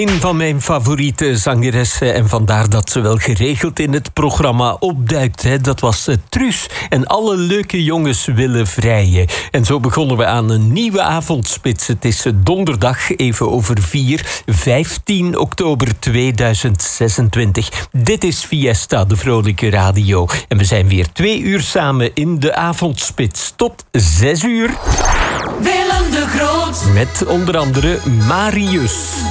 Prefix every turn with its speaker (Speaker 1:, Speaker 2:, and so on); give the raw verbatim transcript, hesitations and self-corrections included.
Speaker 1: Een van mijn favoriete zangeressen en vandaar dat ze wel geregeld in het programma opduikt. Hè. Dat was uh, Truus en alle leuke jongens willen vrijen. En zo begonnen we aan een nieuwe avondspits. Het is uh, donderdag, even over vier, vijftien oktober tweeduizend zesentwintig. Dit is Fiesta, de vrolijke radio. En we zijn weer twee uur samen in de avondspits. Tot zes uur.
Speaker 2: Willem de Groot.
Speaker 1: Met onder andere Marius.